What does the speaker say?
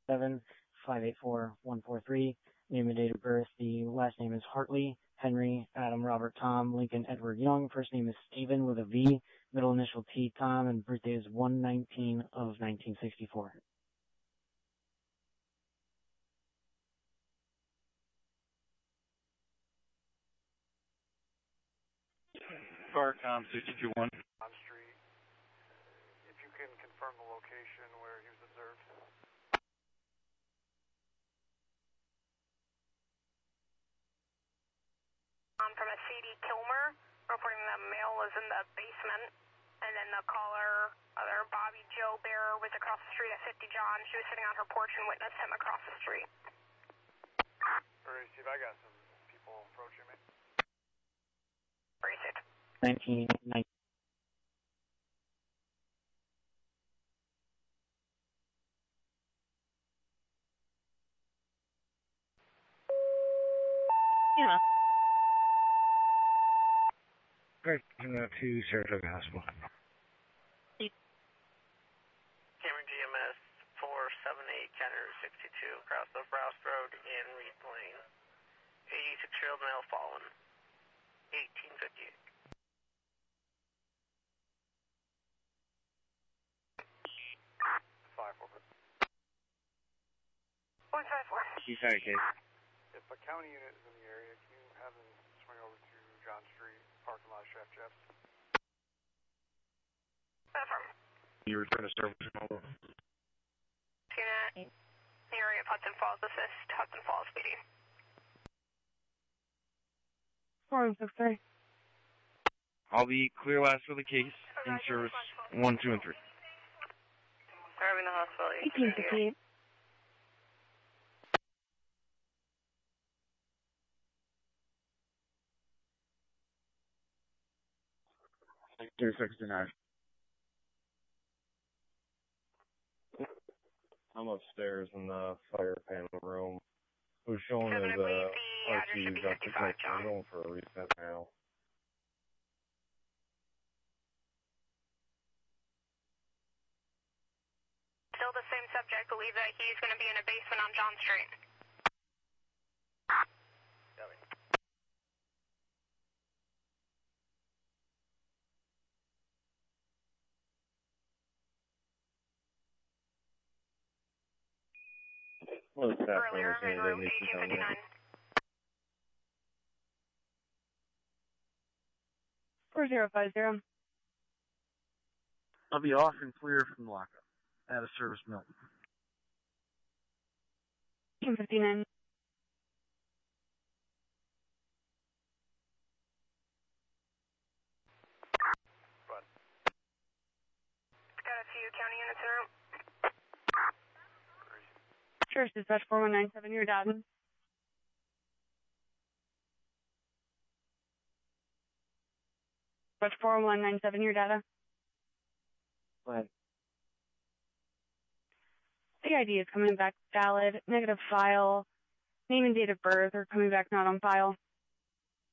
7584143. Name and date of birth. The last name is Hartley, Henry, Adam, Robert, Tom, Lincoln, Edward, Young. First name is Stephen with a V. Middle initial T, Tom, and birthday is 1/19 of 1964. Farcom 621. On street. If you can confirm the location where he was observed. From a CD Kilmer, reporting the male was in the basement, and then the caller, other Bobby Joe Bearer, was across the street at 50 John. She was sitting on her porch and witnessed him across the street. Alright, Steve, I got some people approaching me. Where is it? 1990. Yeah. Great. To Saratoga Hospital. Cameron GMS 478 County 62 across the Rouse Road in Reed Lane. 86-year-old male fallen. 1858. 154. He's had a case. If a county unit is in the area, can you have them swing over to John Street, parking lot, Chef Jeff's? Affirm. You return to service mobile. Unit, area of Hudson Falls, assist, Hudson Falls PD. 463. I'll be clear last for the case. In service 1, 2, and 3. Arriving the hospital, 1858. I'm upstairs in the fire panel room. Who's showing Seven, as I believe the address should be RT got 55, John. I'm going for a reset now. Still the same subject, believe that he's going to be in a basement on John Street. Copy. Well, it's that Earlier in room 1859. 4050. I'll be off and clear from lockup. At a service mill. 1859. But Got a few county units in room. Church dispatch 4197, your dad. Dispatch 4197, your data. Go ahead. The ID is coming back valid. Negative file. Name and date of birth are coming back not on file.